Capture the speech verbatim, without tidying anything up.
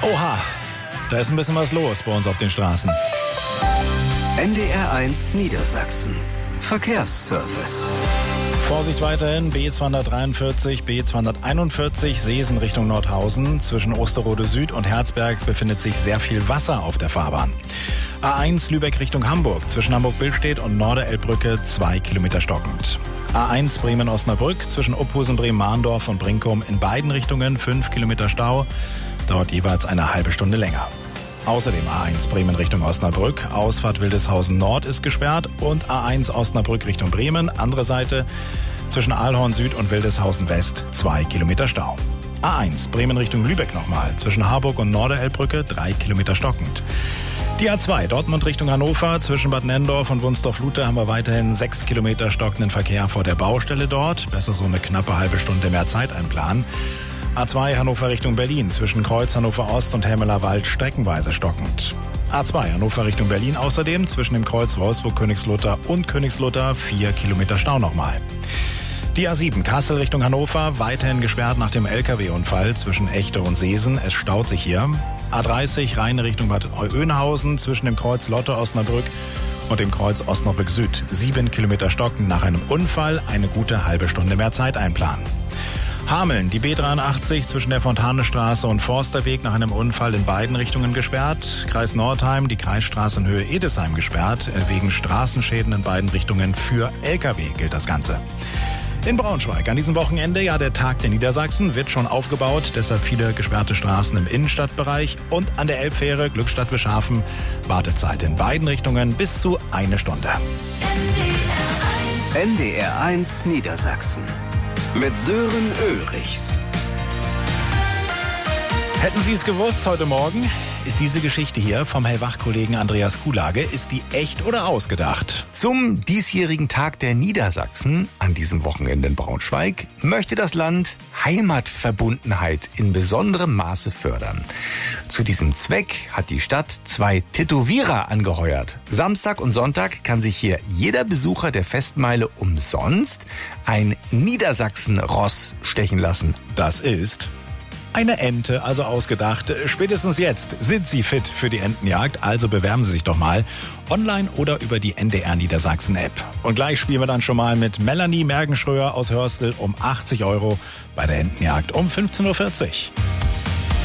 Oha, da ist ein bisschen was los bei uns auf den Straßen. N D R eins Niedersachsen. Verkehrsservice. Vorsicht weiterhin, B zweihundertdreiundvierzig, B zweihunderteinundvierzig, Seesen Richtung Nordhausen. Zwischen Osterode Süd und Herzberg befindet sich sehr viel Wasser auf der Fahrbahn. A eins Lübeck Richtung Hamburg, zwischen Hamburg-Billstedt und Norderelbbrücke zwei Kilometer stockend. A eins Bremen-Osnabrück, zwischen Uphusen, Bremen-Mahndorf und Brinkum in beiden Richtungen fünf Kilometer Stau, dauert jeweils eine halbe Stunde länger. Außerdem A eins Bremen Richtung Osnabrück, Ausfahrt Wildeshausen Nord ist gesperrt und A eins Osnabrück Richtung Bremen, andere Seite, zwischen Aalhorn Süd und Wildeshausen West zwei Kilometer Stau. A eins Bremen Richtung Lübeck nochmal, zwischen Harburg und Norderelbbrücke drei Kilometer stockend. Die A zwei Dortmund Richtung Hannover, zwischen Bad Nenndorf und Wunsdorf-Lute haben wir weiterhin sechs Kilometer stockenden Verkehr vor der Baustelle dort, besser so eine knappe halbe Stunde mehr Zeit einplanen. A zwei Hannover Richtung Berlin, zwischen Kreuz Hannover Ost und Helmeler Wald streckenweise stockend. A zwei Hannover Richtung Berlin außerdem, zwischen dem Kreuz Wolfsburg-Königslutter und Königslutter vier Kilometer Stau nochmal. Die A sieben Kassel Richtung Hannover, weiterhin gesperrt nach dem L K W-Unfall zwischen Echte und Seesen, es staut sich hier. A dreißig Rheine Richtung Bad Oeynhausen, zwischen dem Kreuz Lotte-Osnabrück und dem Kreuz Osnabrück Süd. Sieben Kilometer stockend nach einem Unfall, eine gute halbe Stunde mehr Zeit einplanen. Hameln, die B dreiundachtzig zwischen der Fontanestraße und Forsterweg nach einem Unfall in beiden Richtungen gesperrt. Kreis Nordheim, die Kreisstraße in Höhe Edesheim gesperrt. Wegen Straßenschäden in beiden Richtungen für L K W gilt das Ganze. In Braunschweig an diesem Wochenende, ja der Tag der Niedersachsen, wird schon aufgebaut. Deshalb viele gesperrte Straßen im Innenstadtbereich. Und an der Elbfähre Glückstadt-Wischhafen Wartezeit in beiden Richtungen bis zu eine Stunde. N D R eins Niedersachsen. Mit Sören Ulrichs. Hätten Sie es gewusst heute Morgen? Ist diese Geschichte hier vom Hellwach-Kollegen Andreas Kuhlage, ist die echt oder ausgedacht? Zum diesjährigen Tag der Niedersachsen, an diesem Wochenende in Braunschweig, möchte das Land Heimatverbundenheit in besonderem Maße fördern. Zu diesem Zweck hat die Stadt zwei Tätowierer angeheuert. Samstag und Sonntag kann sich hier jeder Besucher der Festmeile umsonst ein Niedersachsen-Ross stechen lassen. Das ist eine Ente, also ausgedacht. Spätestens jetzt sind Sie fit für die Entenjagd, also bewerben Sie sich doch mal online oder über die N D R Niedersachsen App. Und gleich spielen wir dann schon mal mit Melanie Mergenschröer aus Hörstel um achtzig Euro bei der Entenjagd um fünfzehn Uhr vierzig.